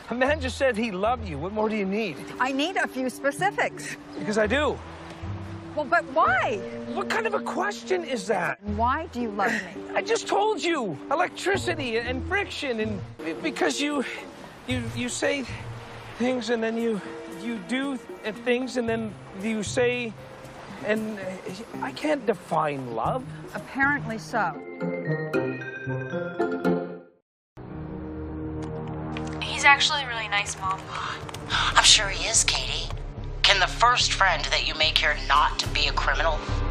A man just said he loved you. What more do you need? I need a few specifics. Because I do. Well, but why? What kind of a question is that? Why do you love me? I just told you. Electricity and friction, and because you say things and then you do things and then you say, and I can't define love. Apparently so. He's actually really nice, Mom. I'm sure he is, Katie. Can the first friend that you make here not to be a criminal?